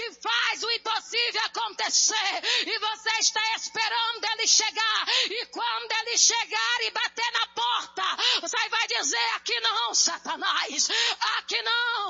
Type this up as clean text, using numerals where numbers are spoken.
que faz o impossível acontecer. E você está esperando ele chegar. E quando ele chegar e bater na porta, você vai dizer: aqui não, Satanás, aqui não.